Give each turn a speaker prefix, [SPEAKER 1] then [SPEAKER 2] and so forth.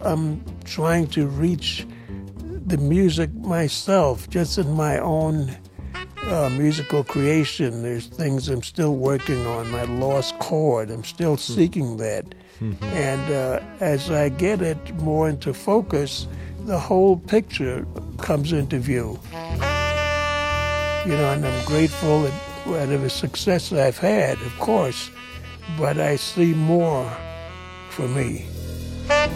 [SPEAKER 1] I'm trying to reach the music myself, just in my own musical creation. There's things I'm still working on, my lost chord. I'm still seeking that. And as I get it more into focus, the whole picture comes into view. You know, and I'm grateful at whatever success I've had, of course, but I see more for me.